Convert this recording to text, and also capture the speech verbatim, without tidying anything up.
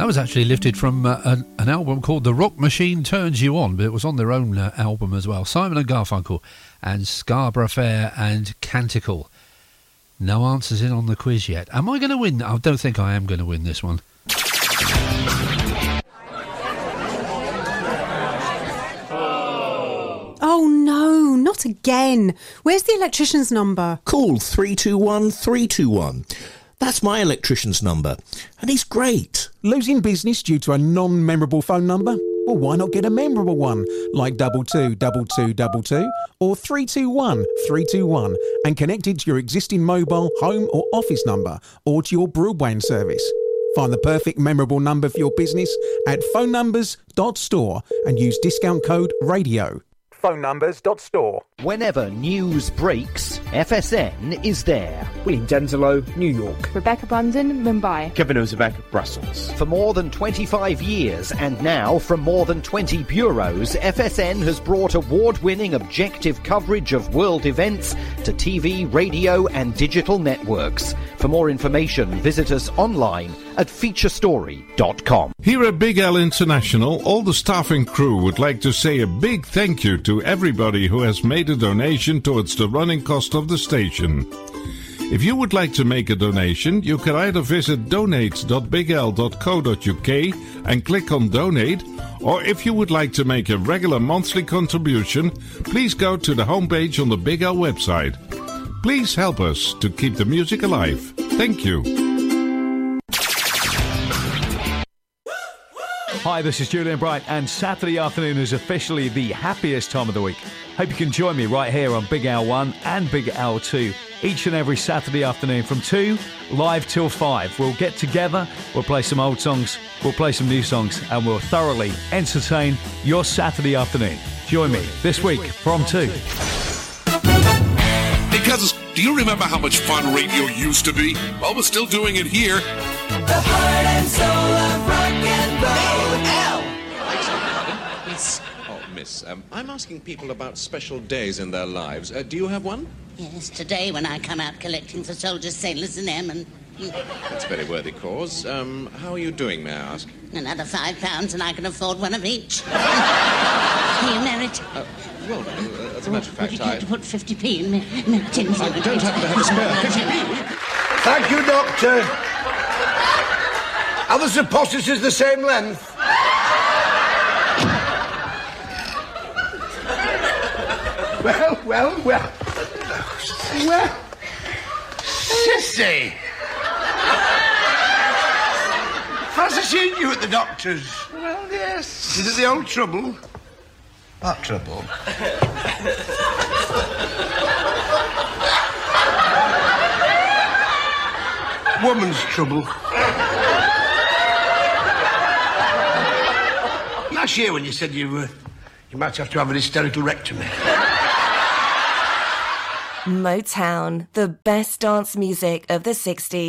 That was actually lifted from uh, an, an album called The Rock Machine Turns You On, but it was on their own uh, album as well. Simon and Garfunkel and Scarborough Fair and Canticle. No answers in on the quiz yet. Am I going to win? I don't think I am going to win this one. Oh no, not again. Where's the electrician's number? Call three two one three two one. That's my electrician's number, and he's great. Losing business due to a non-memorable phone number? Well, why not get a memorable one, like double two double two double two or three two one three two one, and connect it to your existing mobile, home or office number, or to your broadband service. Find the perfect memorable number for your business at phone numbers dot store and use discount code RADIO. phone numbers dot store. Whenever news breaks, F S N is there. William Denzelo, New York. Rebecca Brandon, Mumbai. Kevin Ozebek, Brussels. For more than twenty-five years, and now from more than twenty bureaus, F S N has brought award-winning objective coverage of world events to T V, radio and digital networks. For more information, visit us online at feature story dot com. Here at Big L International, all the staff and crew would like to say a big thank you to everybody who has made a donation towards the running cost of the station. If you would like to make a donation, you can either visit donate dot big l dot co dot u k and click on donate, or if you would like to make a regular monthly contribution, please go to the homepage on the Big L website. Please help us to keep the music alive. Thank you. Hi, this is Julian Bright, and Saturday afternoon is officially the happiest time of the week. Hope you can join me right here on Big L one and Big L two each and every Saturday afternoon from two live till five. We'll get together, we'll play some old songs, we'll play some new songs, and we'll thoroughly entertain your Saturday afternoon. Join me this week from two. Hey, cousins, do you remember how much fun radio used to be? Well, we're still doing it here. The heart and soul of rock and roll. L. Miss. Oh, Miss, um, I'm asking people about special days in their lives. Uh, do you have one? Yes, today when I come out collecting for soldiers, sailors and airmen. That's a very worthy cause. Um, how are you doing, may I ask? Another five pounds and I can afford one of each. Are you married? Uh, well, uh, as a matter of fact, Would you I... care to put fifty p in me? No, tins. I don't happen to have a spare fifty p. Thank you, Doctor. Are the suppositories the same length? Well, well, well. Well, Sissy. Fancy seeing you at the doctor's. Well, yes. Is it the old trouble? What trouble? Woman's trouble. Last year when you said you uh, you might have to have an hysterical rectomy. Motown, the best dance music of the sixties.